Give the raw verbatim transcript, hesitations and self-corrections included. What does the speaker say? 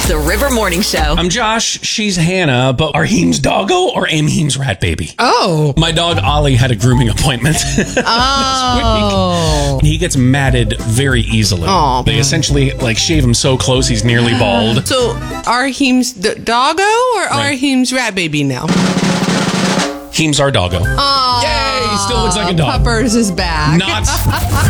The River Morning Show. I'm Josh. She's Hannah. But are Heem's doggo or am Heem's rat baby? Oh. My dog Ollie had a grooming appointment Oh. this week. He gets matted very easily. Aw, they man. essentially like shave him so close he's nearly bald. So, are Heem's the doggo or are Right. Heem's rat baby now? Heem's our doggo. Oh. Yay! He still looks like a dog. Puppers is back. Not